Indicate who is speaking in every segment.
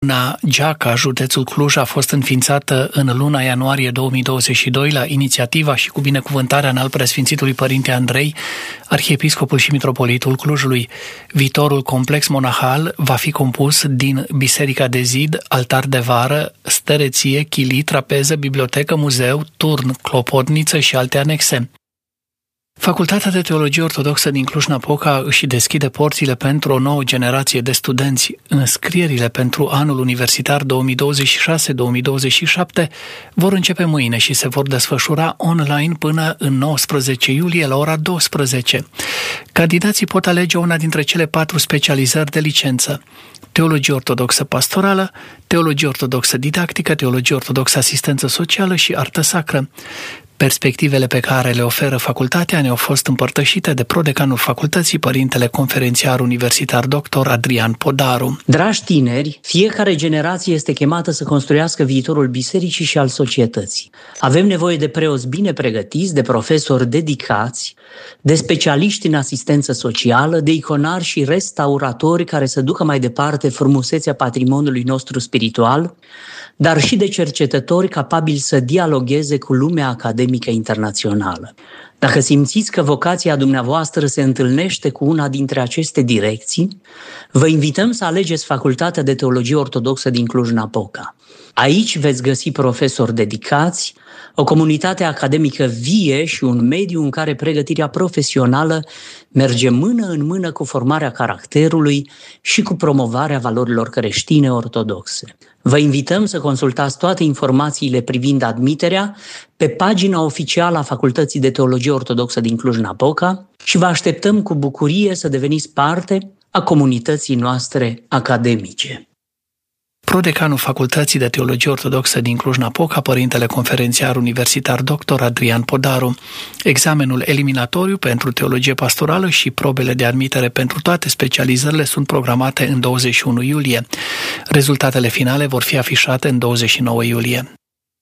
Speaker 1: Comuna Geaca, județul Cluj, a fost înființată în luna ianuarie 2022 la inițiativa și cu binecuvântarea înalt preasfințitului Părinte Andrei, arhiepiscopul și mitropolitul Clujului. Viitorul complex monahal va fi compus din biserica de zid, altar de vară, stăreție, chilii, trapeză, bibliotecă, muzeu, turn, clopotniță și alte anexe. Facultatea de Teologie Ortodoxă din Cluj-Napoca își deschide porțile pentru o nouă generație de studenți. Înscrierile pentru anul universitar 2026-2027 vor începe mâine și se vor desfășura online până în 19 iulie la ora 12. Candidații pot alege una dintre cele 4 specializări de licență: Teologie Ortodoxă Pastorală, Teologie Ortodoxă Didactică, Teologie Ortodoxă Asistență Socială și Artă Sacră. Perspectivele pe care le oferă facultatea ne-au fost împărtășite de prodecanul facultății, părintele conferențiar universitar dr. Adrian Podaru.
Speaker 2: Dragi tineri, fiecare generație este chemată să construiască viitorul bisericii și al societății. Avem nevoie de preoți bine pregătiți, de profesori dedicați, de specialiști în asistență socială, de iconari și restauratori care să ducă mai departe frumusețea patrimoniului nostru spiritual, dar și de cercetători capabili să dialogueze cu lumea academică internațională. Dacă simțiți că vocația dumneavoastră se întâlnește cu una dintre aceste direcții, vă invităm să alegeți Facultatea de Teologie Ortodoxă din Cluj-Napoca. Aici veți găsi profesori dedicați, o comunitate academică vie și un mediu în care pregătirea profesională merge mână în mână cu formarea caracterului și cu promovarea valorilor creștine ortodoxe. Vă invităm să consultați toate informațiile privind admiterea pe pagina oficială a Facultății de Teologie Ortodoxă din Cluj-Napoca și vă așteptăm cu bucurie să deveniți parte a comunității noastre academice.
Speaker 1: Prodecanul Facultății de Teologie Ortodoxă din Cluj-Napoca, părintele conferențiar universitar dr. Adrian Podaru. Examenul eliminatoriu pentru teologie pastorală și probele de admitere pentru toate specializările sunt programate în 21 iulie. Rezultatele finale vor fi afișate în 29 iulie.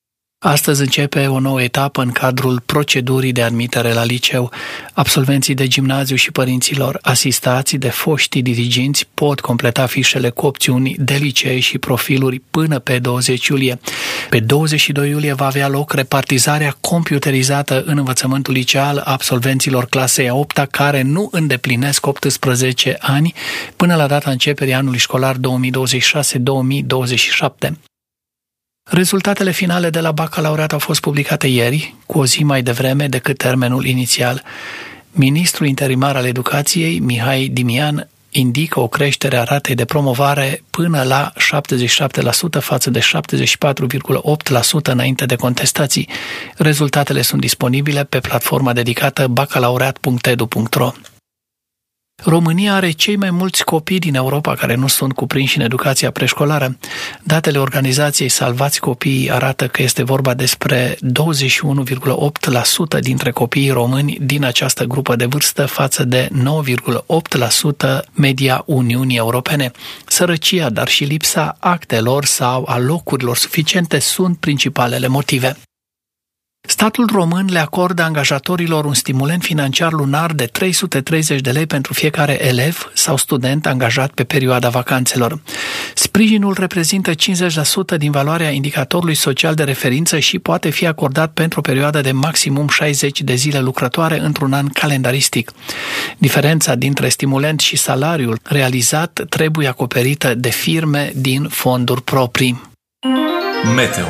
Speaker 1: Astăzi începe o nouă etapă în cadrul procedurii de admitere la liceu. Absolvenții de gimnaziu și părinților asistați de foștii diriginți pot completa fișele cu opțiuni de licee și profiluri până pe 20 iulie. Pe 22 iulie va avea loc repartizarea computerizată în învățământul liceal a absolvenților clasei a 8-a care nu îndeplinesc 18 ani până la data începerii anului școlar 2026-2027. Rezultatele finale de la bacalaureat au fost publicate ieri, cu o zi mai devreme decât termenul inițial. Ministrul interimar al Educației, Mihai Dimian, indică o creștere a ratei de promovare până la 77% față de 74,8% înainte de contestații. Rezultatele sunt disponibile pe platforma dedicată bacalaureat.edu.ro. România are cei mai mulți copii din Europa care nu sunt cuprinși în educația preșcolară. Datele organizației Salvați Copiii arată că este vorba despre 21,8% dintre copiii români din această grupă de vârstă față de 9,8% media Uniunii Europene. Sărăcia, dar și lipsa actelor sau a locurilor suficiente sunt principalele motive. Statul român le acordă angajatorilor un stimulent financiar lunar de 330 de lei pentru fiecare elev sau student angajat pe perioada vacanțelor. Sprijinul reprezintă 50% din valoarea indicatorului social de referință și poate fi acordat pentru o perioadă de maximum 60 de zile lucrătoare într-un an calendaristic. Diferența dintre stimulent și salariul realizat trebuie acoperită de firme din fonduri proprii.
Speaker 3: Meteo.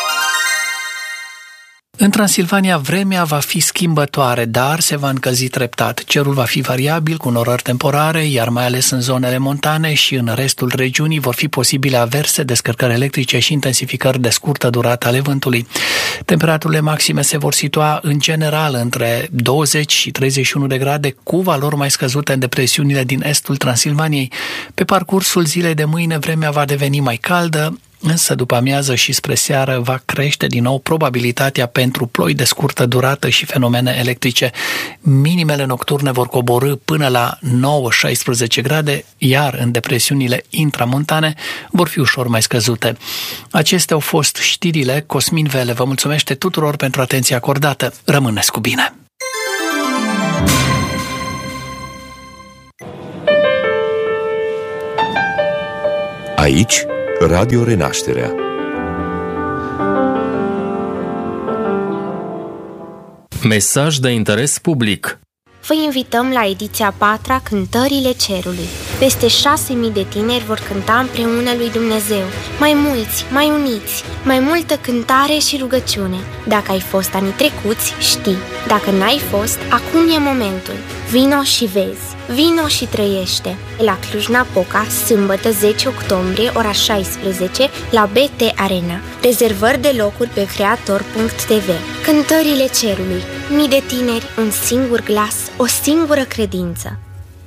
Speaker 1: În Transilvania vremea va fi schimbătoare, dar se va încălzi treptat. Cerul va fi variabil cu norări temporare, iar mai ales în zonele montane și în restul regiunii vor fi posibile averse, descărcări electrice și intensificări de scurtă durată ale vântului. Temperaturile maxime se vor situa în general între 20 și 31 de grade, cu valori mai scăzute în depresiunile din estul Transilvaniei. Pe parcursul zilei de mâine vremea va deveni mai caldă, însă după amiază și spre seară va crește din nou probabilitatea pentru ploi de scurtă durată și fenomene electrice. Minimele nocturne vor coborî până la 9-16 grade, iar în depresiunile intramontane vor fi ușor mai scăzute. Acestea au fost știrile. Cosmin Vele vă mulțumește tuturor pentru atenția acordată. Rămâneți cu bine!
Speaker 3: Aici, Radio Renașterea.
Speaker 4: Mesaj de interes public.
Speaker 5: Vă invităm la ediția 4-a Cântările Cerului. Peste 6.000 de tineri vor cânta împreună lui Dumnezeu. Mai mulți, mai uniți, mai multă cântare și rugăciune. Dacă ai fost anii trecuți, știi. Dacă n-ai fost, acum e momentul. Vino și vezi. Vino și trăiește. La Cluj-Napoca, sâmbătă 10 octombrie, ora 16, la BT Arena. Rezervări de locuri pe creator.tv. Cântările Cerului. Mii de tineri, un singur glas, o singură credință.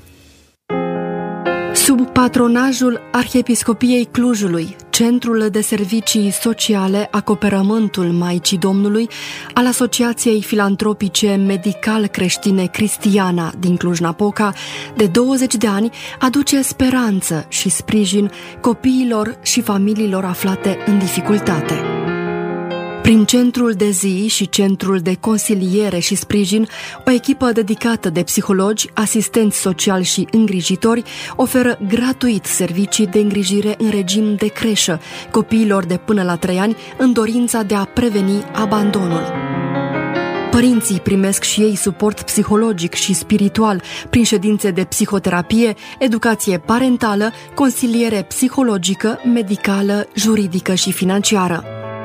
Speaker 6: Sub patronajul Arhiepiscopiei Clujului, Centrul de Servicii Sociale Acoperământul Maicii Domnului al Asociației Filantropice Medical-Creștine Cristiana din Cluj-Napoca, de 20 de ani, aduce speranță și sprijin copiilor și familiilor aflate în dificultate. Prin centrul de zi și centrul de consiliere și sprijin, o echipă dedicată de psihologi, asistenți sociali și îngrijitori oferă gratuit servicii de îngrijire în regim de creșă copiilor de până la 3 ani în dorința de a preveni abandonul. Părinții primesc și ei suport psihologic și spiritual prin ședințe de psihoterapie, educație parentală, consiliere psihologică, medicală, juridică și financiară.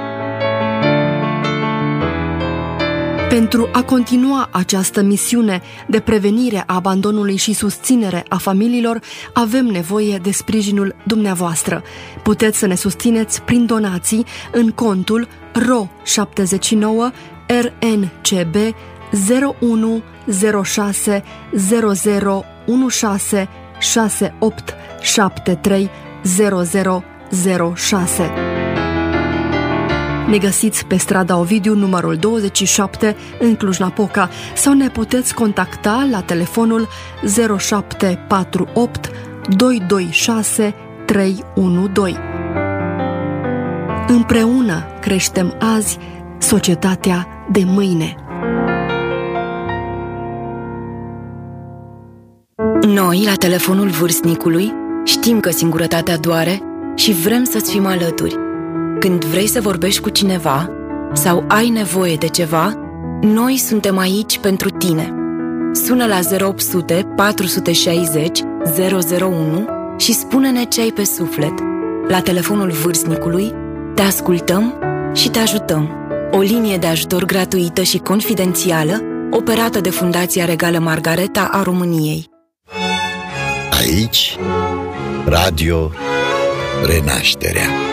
Speaker 6: Pentru a continua această misiune de prevenire a abandonului și susținere a familiilor, avem nevoie de sprijinul dumneavoastră. Puteți să ne susțineți prin donații în contul RO79 RNCB 0106 0016 6873 0006. Ne găsiți pe strada Ovidiu, numărul 27, în Cluj-Napoca, sau ne puteți contacta la telefonul 0748 226 312. Împreună creștem azi societatea de mâine.
Speaker 7: Noi, la telefonul vârstnicului, știm că singurătatea doare și vrem să-ți fim alături. Când vrei să vorbești cu cineva sau ai nevoie de ceva, noi suntem aici pentru tine. Sună la 0800 460 001 și spune-ne ce ai pe suflet. La telefonul vârstnicului te ascultăm și te ajutăm. O linie de ajutor gratuită și confidențială, operată de Fundația Regală Margareta a României.
Speaker 8: Aici, Radio Renașterea.